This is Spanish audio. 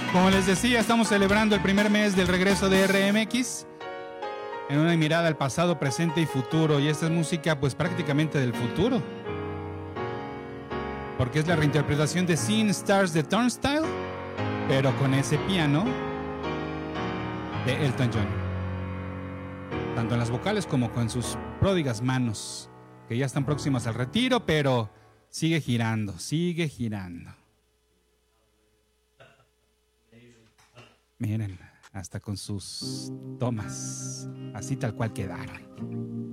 Como les decía, estamos celebrando el primer mes del regreso de RMX en una mirada al pasado, presente y futuro. Y esta es música pues prácticamente del futuro, porque es la reinterpretación de Seeing Stars de Turnstile, pero con ese piano de Elton John, tanto en las vocales como con sus pródigas manos, que ya están próximas al retiro, pero sigue girando, sigue girando. Miren, hasta con sus tomas, así tal cual quedaron.